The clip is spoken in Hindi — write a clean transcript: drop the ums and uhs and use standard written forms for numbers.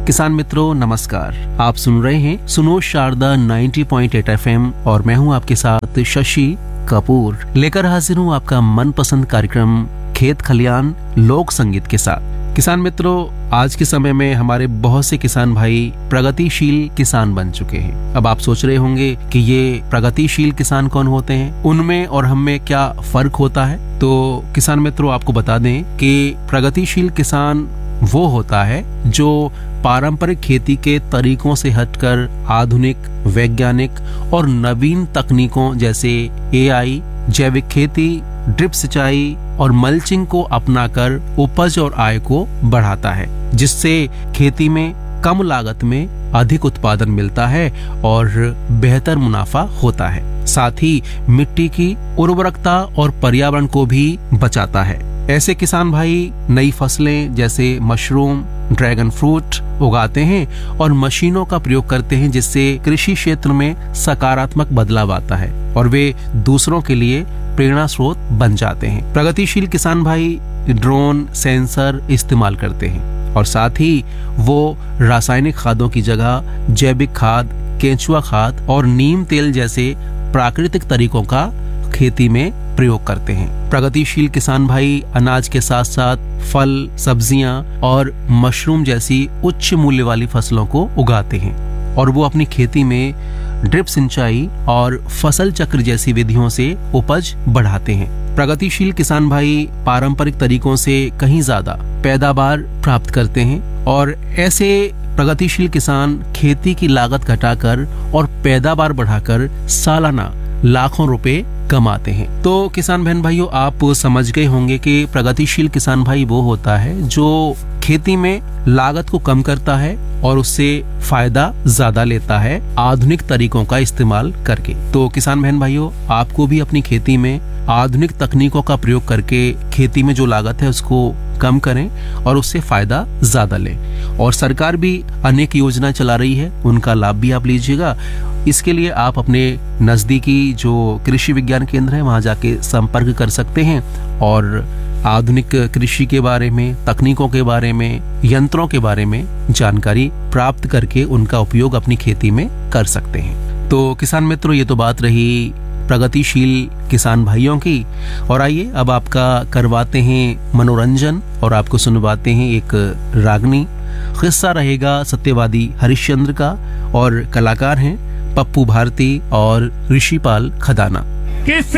किसान मित्रों नमस्कार, आप सुन रहे हैं सुनो शारदा 90.8 FM और मैं हूं आपके साथ शशि कपूर। लेकर हाजिर हूं आपका मनपसंद कार्यक्रम खेत खलियान लोक संगीत के साथ। किसान मित्रों, आज के समय में हमारे बहुत से किसान भाई प्रगतिशील किसान बन चुके हैं। अब आप सोच रहे होंगे कि ये प्रगतिशील किसान कौन होते हैं, उनमें और हम में क्या फर्क होता है। तो किसान मित्रों, आपको बता दें कि प्रगतिशील किसान वो होता है जो पारंपरिक खेती के तरीकों से हटकर आधुनिक, वैज्ञानिक और नवीन तकनीकों जैसे एआई, जैविक खेती, ड्रिप सिंचाई और मल्चिंग को अपनाकर उपज और आय को बढ़ाता है, जिससे खेती में कम लागत में अधिक उत्पादन मिलता है और बेहतर मुनाफा होता है। साथ ही मिट्टी की उर्वरकता और पर्यावरण को भी बचाता है। ऐसे किसान भाई नई फसलें जैसे मशरूम, ड्रैगन फ्रूट उगाते हैं और मशीनों का प्रयोग करते हैं, जिससे कृषि क्षेत्र में सकारात्मक बदलाव आता है और वे दूसरों के लिए प्रेरणा स्रोत बन जाते हैं। प्रगतिशील किसान भाई ड्रोन, सेंसर इस्तेमाल करते हैं और साथ ही वो रासायनिक खादों की जगह जैविक खाद, केंचुआ खाद और नीम तेल जैसे प्राकृतिक तरीकों का खेती में प्रयोग करते हैं। प्रगतिशील किसान भाई अनाज के साथ साथ फल, सब्जियां और मशरूम जैसी उच्च मूल्य वाली फसलों को उगाते हैं और वो अपनी खेती में ड्रिप सिंचाई और फसल चक्र जैसी विधियों से उपज बढ़ाते हैं। प्रगतिशील किसान भाई पारंपरिक तरीकों से कहीं ज्यादा पैदावार प्राप्त करते हैं और ऐसे प्रगतिशील किसान खेती की लागत घटाकर और पैदावार बढ़ाकर सालाना लाखों रुपए कमाते हैं। तो किसान बहन भाइयों, आप समझ गए होंगे कि प्रगतिशील किसान भाई वो होता है जो खेती में लागत को कम करता है और उससे फायदा ज्यादा लेता है आधुनिक तरीकों का इस्तेमाल करके। तो किसान बहन भाइयों, आपको भी अपनी खेती में आधुनिक तकनीकों का प्रयोग करके खेती में जो लागत है उसको कम करें और उससे फायदा ज्यादा लें। और सरकार भी अनेक योजना चला रही है, उनका लाभ भी आप लीजिएगा। इसके लिए आप अपने नजदीकी जो कृषि विज्ञान केंद्र है वहां जाके संपर्क कर सकते हैं और आधुनिक कृषि के बारे में, तकनीकों के बारे में, यंत्रों के बारे में जानकारी प्राप्त करके उनका उपयोग अपनी खेती में कर सकते हैं। तो किसान मित्रों, ये तो बात रही प्रगतिशील किसान भाइयों की। और आइए अब आपका करवाते हैं मनोरंजन और आपको सुनवाते हैं एक रागनी। किस्सा रहेगा सत्यवादी हरिश्चंद्र का और कलाकार हैं पप्पू भारती और ऋषिपाल खदाना।